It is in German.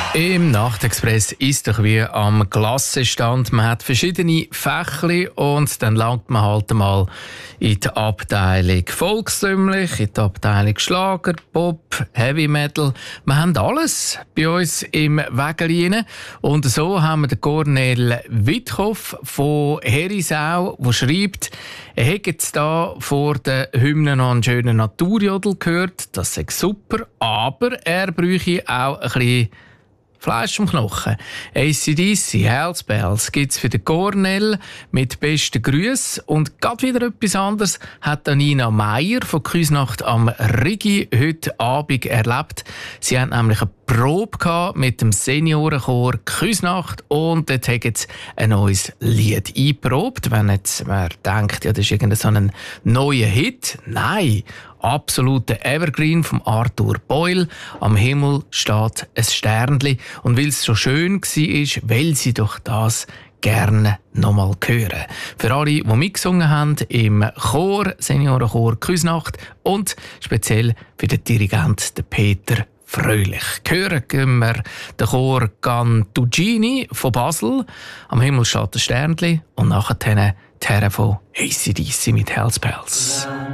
Im Nachtexpress ist doch wie am Klassenstand. Man hat verschiedene Fächli und dann langt man halt mal in die Abteilung volkstümlich, in die Abteilung Schlager, Pop, Heavy Metal. Wir haben alles bei uns im Wägeli. Und so haben wir den Cornel Wittkopf von Herisau, der schreibt, er hätte jetzt da vor der Hymne noch einen schönen Naturjodel gehört. Das sei super, aber er bräuchte auch ein bisschen Fleisch am Knochen. AC/DC, Hells Bells gibt's für den Cornel mit besten Grüßen. Und gerade wieder etwas anderes hat Nina Meier von Küsnacht am Rigi heute Abend erlebt. Sie hat nämlich eine Probe mit dem Seniorenchor Küsnacht und dort haben sie ein neues Lied eingeprobt. Wenn jetzt man denkt, ja, das ist irgendein so ein neuer Hit. Nein, absoluter Evergreen von Arthur Boyle. Am Himmel steht ein Sternli. Und weil es so schön war, will sie doch das gerne nochmal hören. Für alle, die mitgesungen haben im Chor, Seniorenchor Küsnacht und speziell für den Dirigent Peter Fröhlich. Hören gehen wir den Chor Cantuccini von Basel. Am Himmel steht ein Sternli und nachher die Herren von AC/DC mit Hells Bells.